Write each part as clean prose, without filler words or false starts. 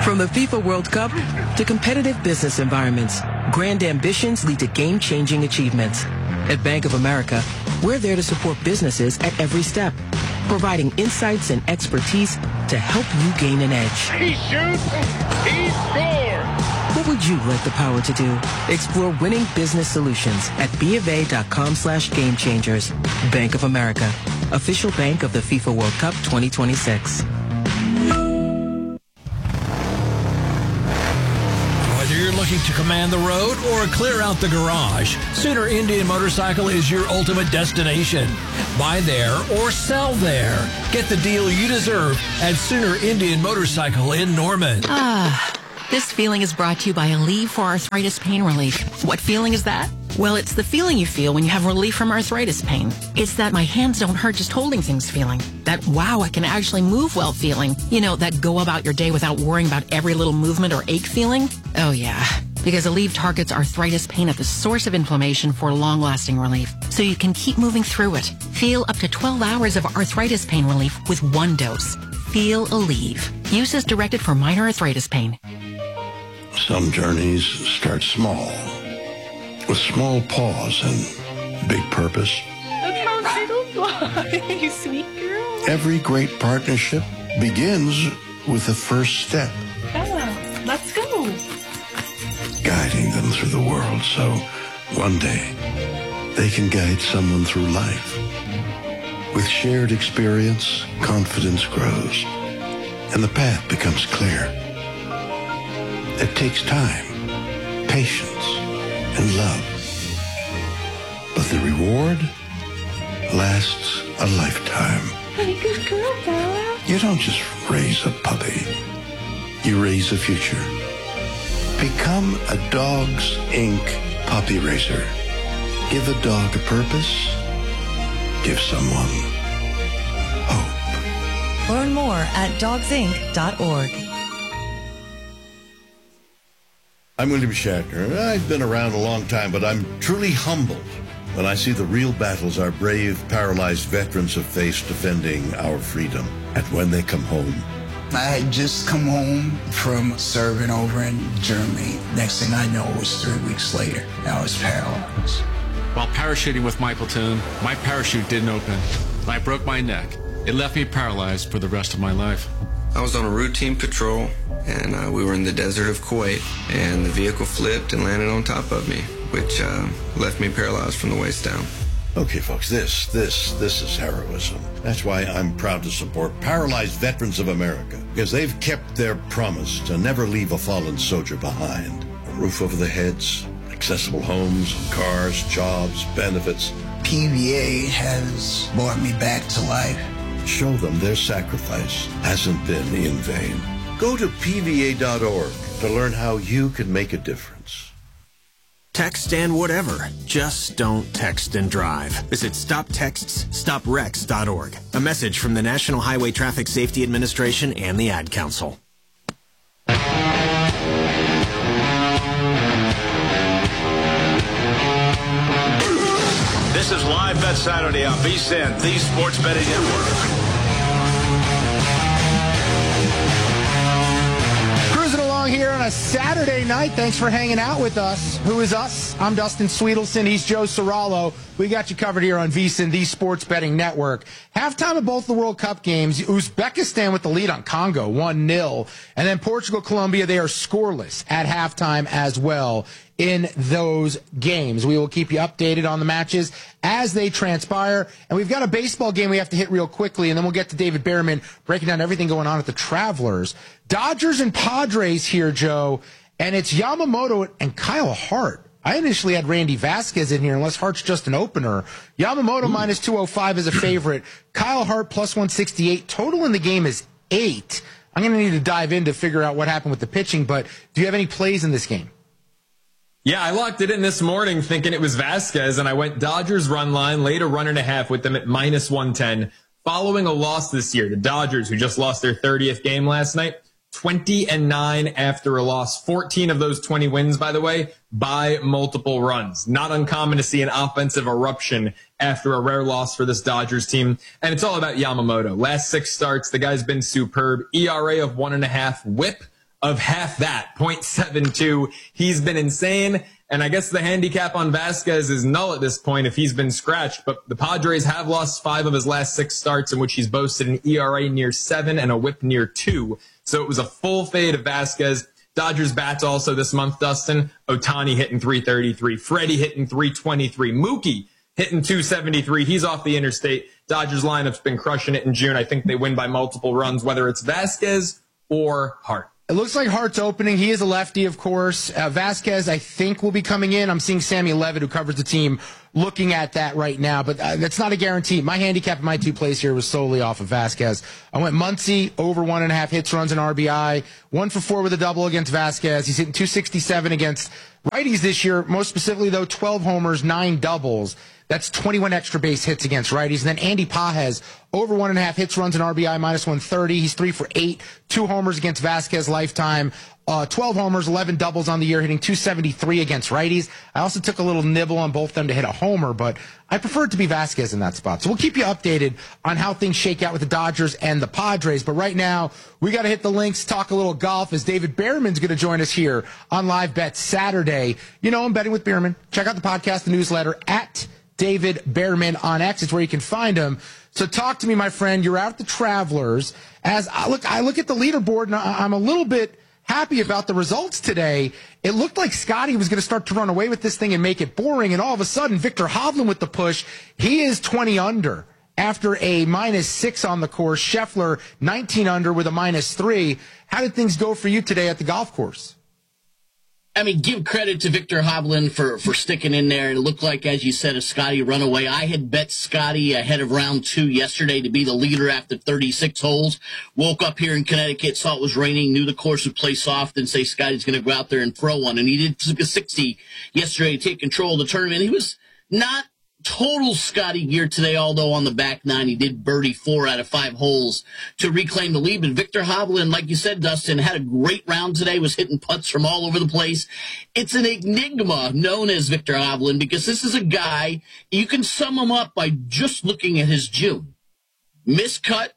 From the FIFA World Cup to competitive business environments, grand ambitions lead to game-changing achievements. At Bank of America, we're there to support businesses at every step, providing insights and expertise to help you gain an edge. He shoots, he scores! What would you like the power to do? Explore winning business solutions at BofA.com/gamechangers. Bank of America, official bank of the FIFA World Cup 2026. You're looking to command the road or clear out the garage, Sooner Indian Motorcycle is your ultimate destination. Buy there or sell there. Get the deal you deserve at Sooner Indian Motorcycle in Norman. This feeling is brought to you by Aleve for Arthritis Pain Relief. What feeling is that? Well, it's the feeling you feel when you have relief from arthritis pain. It's that my hands don't hurt just holding things feeling. That wow, I can actually move well feeling. You know, that go about your day without worrying about every little movement or ache feeling. Oh yeah, because Aleve targets arthritis pain at the source of inflammation for long-lasting relief, so you can keep moving through it. Feel up to 12 hours of arthritis pain relief with one dose. Feel Aleve. Use as directed for minor arthritis pain. Some journeys start small, with small pause and big purpose. That's how Skittles fly, you sweet girl. Every great partnership begins with the first step. Bella, let's go. Guiding them through the world so one day they can guide someone through life. With shared experience, confidence grows, and the path becomes clear. It takes time, patience, and love. But the reward lasts a lifetime. Hey, good girl, Bella. You don't just raise a puppy. You raise a future. Become a Dogs Inc. puppy raiser. Give a dog a purpose. Give someone hope. Learn more at dogsinc.org. I'm William Shatner. I've been around a long time, but I'm truly humbled when I see the real battles our brave, paralyzed veterans have faced defending our freedom. And when they come home. I had just come home from serving over in Germany. Next thing I know, it was 3 weeks later. I was paralyzed. While parachuting with my platoon, my parachute didn't open. I broke my neck. It left me paralyzed for the rest of my life. I was on a routine patrol, and we were in the desert of Kuwait, and the vehicle flipped and landed on top of me, which left me paralyzed from the waist down. Okay, folks, this is heroism. That's why I'm proud to support Paralyzed Veterans of America, because they've kept their promise to never leave a fallen soldier behind. A roof over their heads, accessible homes, cars, jobs, benefits. PVA has brought me back to life. Show them their sacrifice hasn't been in vain. Go to PVA.org to learn how you can make a difference. Text and whatever. Just don't text and drive. Visit StopTextsStopWrecks.org. A message from the National Highway Traffic Safety Administration and the Ad Council. This is Live Bet Saturday on VSiN, the Sports Betting Network. Cruising along here on a Saturday night. Thanks for hanging out with us. Who is us? I'm Dustin Sweetelson. He's Joe Serralo. We got you covered here on VSiN, the Sports Betting Network. Halftime of both the World Cup games, Uzbekistan with the lead on Congo, 1-0. And then Portugal, Colombia, they are scoreless at halftime as well in those games. We will keep you updated on the matches as they transpire. And we've got a baseball game we have to hit real quickly, and then we'll get to David Behrman breaking down everything going on at the Travelers. Dodgers and Padres here, Joe, and it's Yamamoto and Kyle Hart. I initially had Randy Vasquez in here, unless Hart's just an opener. Yamamoto minus 205 is a favorite. Kyle Hart plus 168. Total in the game is 8. I'm going to need to dive in to figure out what happened with the pitching, but do you have any plays in this game? Yeah, I locked it in this morning thinking it was Vasquez, and I went Dodgers run line, laid a run and a half with them at minus 110. Following a loss this year, the Dodgers, who just lost their 30th game last night, 20-9 after a loss. 14 of those 20 wins, by the way, by multiple runs. Not uncommon to see an offensive eruption after a rare loss for this Dodgers team. And it's all about Yamamoto. Last 6 starts, the guy's been superb. ERA of 1.5, whip of half that, 0.72. He's been insane. And I guess the handicap on Vasquez is null at this point if he's been scratched. But the Padres have lost 5 of his last 6 starts in which he's boasted an ERA near 7 and a whip near 2. So it was a full fade of Vasquez. Dodgers bats also this month, Dustin. Ohtani hitting 333. Freddie hitting 323. Mookie hitting 273. He's off the interstate. Dodgers lineup's been crushing it in June. I think they win by multiple runs, whether it's Vasquez or Hart. It looks like Hart's opening. He is a lefty, of course. Vasquez, I think, will be coming in. I'm seeing Sammy Levitt, who covers the team, looking at that right now. But that's not a guarantee. My handicap in my 2 plays here was solely off of Vasquez. I went Muncy, over 1.5 hits, runs, and RBI. 1 for 4 with a double against Vasquez. He's hitting 267 against righties this year. Most specifically, though, 12 homers, 9 doubles. That's 21 extra base hits against righties. And then Andy Pages, over 1.5 hits, runs, and RBI, minus 130. He's 3 for 8, 2 homers against Vasquez lifetime. 12 homers, 11 doubles on the year, hitting 273 against righties. I also took a little nibble on both of them to hit a homer, but I prefer it to be Vasquez in that spot. So we'll keep you updated on how things shake out with the Dodgers and the Padres. But right now, we got to hit the links, talk a little golf, as David Behrman's going to join us here on Live Bet Saturday. You know, I'm betting with Behrman. Check out the podcast, the newsletter, at David Behrman on X. It's where you can find him. So talk to me, my friend. You're out at the Travelers. As I look at the leaderboard, and I'm a little bit happy about the results today. It looked like Scotty was going to start to run away with this thing and make it boring, and all of a sudden, Victor Hovland with the push. He is 20 under after a -6 on the course. Scheffler, 19 under with a -3. How did things go for you today at the golf course? I mean, give credit to Victor Hovland for sticking in there. It looked like, as you said, a Scotty runaway. I had bet Scotty ahead of round 2 yesterday to be the leader after 36 holes. Woke up here in Connecticut, saw it was raining, knew the course would play soft, and say Scotty's going to go out there and throw one. And he did a 60 yesterday to take control of the tournament. He was not total Scotty gear today, although on the back 9 he did birdie 4 out of 5 holes to reclaim the lead. But Victor Hovland, like you said, Dustin, had a great round today, was hitting putts from all over the place. It's an enigma known as Victor Hovland because this is a guy, you can sum him up by just looking at his June. Miscut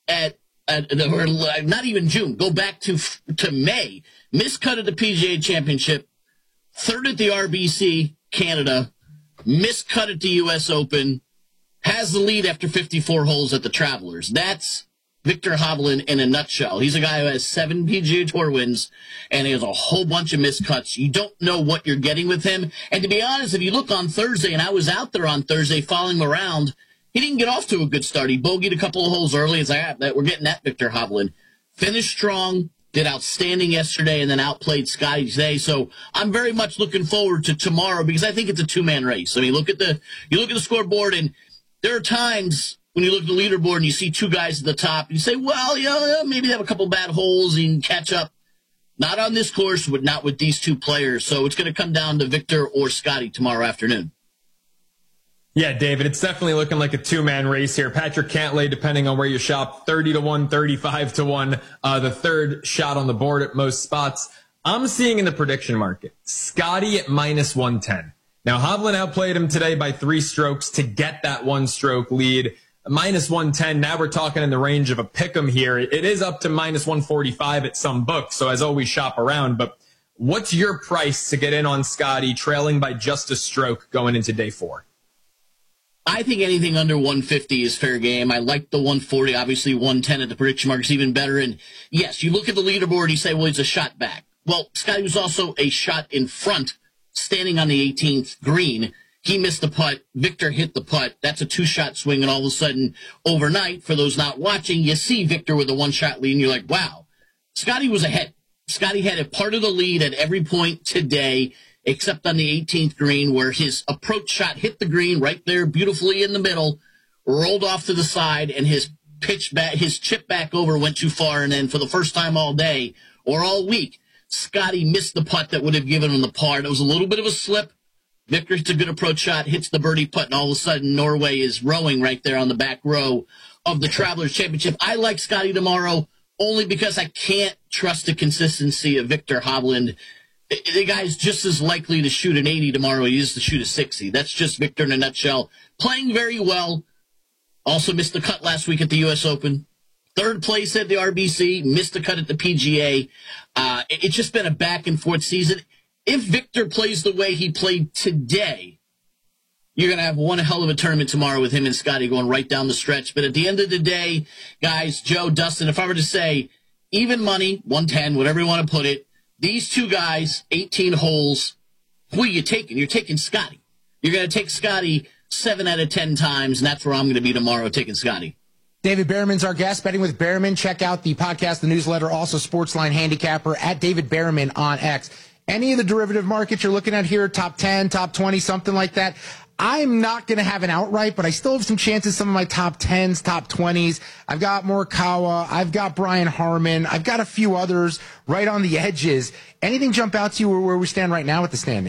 or not even June, go back to May. Miscut at the PGA Championship, 3rd at the RBC Canada, miscut at the U.S. Open, has the lead after 54 holes at the Travelers. That's Victor Hovland in a nutshell. He's a guy who has 7 PGA Tour wins, and he has a whole bunch of miscuts. You don't know what you're getting with him. And to be honest, if you look on Thursday, and I was out there on Thursday following him around, he didn't get off to a good start. He bogeyed a couple of holes early. It's like, we're getting that Victor Hovland. Finished strong. Did outstanding yesterday and then outplayed Scotty today. So I'm very much looking forward to tomorrow because I think it's a 2-man race. I mean, you look at the scoreboard, and there are times when you look at the leaderboard and you see 2 guys at the top, and you say, well, maybe they have a couple bad holes and you can catch up. Not on this course, but not with these 2 players. So it's going to come down to Victor or Scotty tomorrow afternoon. Yeah, David, it's definitely looking like a 2-man race here. Patrick Cantlay, depending on where you shop, 30-1, 35-1, the 3rd shot on the board at most spots. I'm seeing in the prediction market, Scotty at -110. Now, Hovland outplayed him today by 3 strokes to get that 1-stroke lead. -110, now we're talking in the range of a pick'em here. It is up to -145 at some books, so as always, shop around. But what's your price to get in on Scotty, trailing by just a stroke going into day 4? I think anything under 150 is fair game. I like the 140. Obviously, 110 at the prediction mark is even better. And yes, you look at the leaderboard and you say, well, he's a shot back. Well, Scotty was also a shot in front, standing on the 18th green. He missed the putt. Victor hit the putt. That's a 2-shot swing. And all of a sudden, overnight, for those not watching, you see Victor with a 1-shot lead, and you're like, wow, Scotty was ahead. Scotty had a part of the lead at every point today, except on the 18th green, where his approach shot hit the green right there beautifully in the middle, rolled off to the side, and his chip back over went too far. And then for the first time all day or all week, Scotty missed the putt that would have given him the par. It was a little bit of a slip. Victor hits a good approach shot, hits the birdie putt, and all of a sudden Norway is rowing right there on the back row of the Travelers Championship. I like Scotty tomorrow only because I can't trust the consistency of Victor Hovland. The guy's just as likely to shoot an 80 tomorrow as he is to shoot a 60. That's just Victor in a nutshell. Playing very well. Also missed the cut last week at the U.S. Open. Third place at the RBC, missed the cut at the PGA. It's just been a back-and-forth season. If Victor plays the way he played today, you're going to have one hell of a tournament tomorrow with him and Scotty going right down the stretch. But at the end of the day, guys, Joe, Dustin, if I were to say even money, 110, whatever you want to put it, these two guys, 18 holes, who are you taking? You're taking Scotty. You're going to take Scotty 7 out of 10 times, and that's where I'm going to be tomorrow, taking Scotty. David Behrman's our guest, Betting with Behrman. Check out the podcast, the newsletter, also Sportsline Handicapper at David Behrman on X. Any of the derivative markets you're looking at here, top 10, top 20, something like that, I'm not going to have an outright, but I still have some chances, some of my top 10s, top 20s. I've got Morikawa. I've got Brian Harman. I've got a few others right on the edges. Anything jump out to you where we stand right now with the standing?